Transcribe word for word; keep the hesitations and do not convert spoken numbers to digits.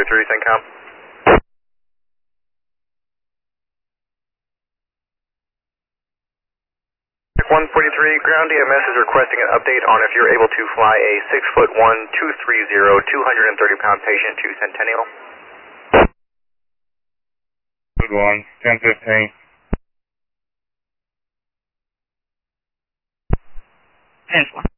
forty-three, CENTCOM. one forty-three, ground E M S is requesting an update on if you're able to fly a six foot one, two thirty, two hundred thirty pound patient to Centennial. Good one, ten fifteen. ten four.